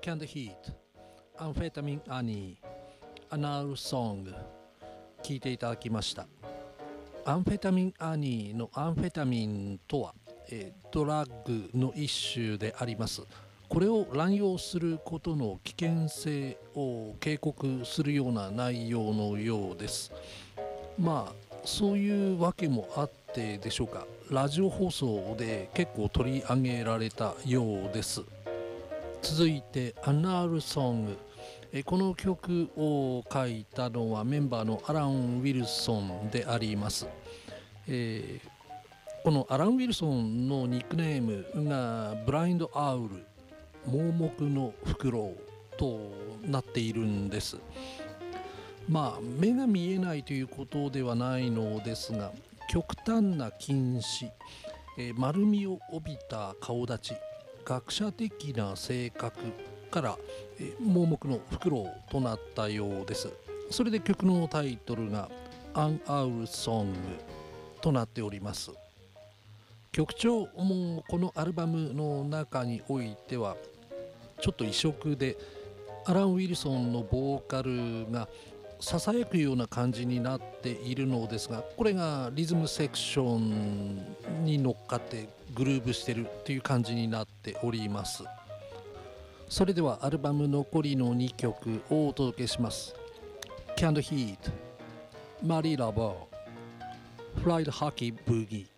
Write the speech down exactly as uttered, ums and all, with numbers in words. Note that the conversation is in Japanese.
キャンドヒート、アンフェタミンアニー、アナルソング聞いていただきました。アンフェタミンアニーのアンフェタミンとは、えー、ドラッグの一種であります。これを乱用することの危険性を警告するような内容のようです。まあそういうわけもあってでしょうか、ラジオ放送で結構取り上げられたようです。続いてアナルソング、えこの曲を書いたのはメンバーのアラン・ウィルソンであります。えーこのアラン・ウィルソンのニックネームがブラインド・アウル、盲目のフクロウとなっているんです。まあ目が見えないということではないのですが、極端な近視、えー丸みを帯びた顔立ち、学者的な性格から、えー盲目のフクロウとなったようです。それで曲のタイトルがアン・アウルソングとなっております。曲調もこのアルバムの中においてはちょっと異色で、アラン・ウィルソンのボーカルがささやくような感じになっているのですが、これがリズムセクションに乗っかってグルーヴしてるっていう感じになっております。それではアルバム残りのにきょくをお届けします。キャンドヒート、マリー・ラボー、フライド・ハッキー・ブギー。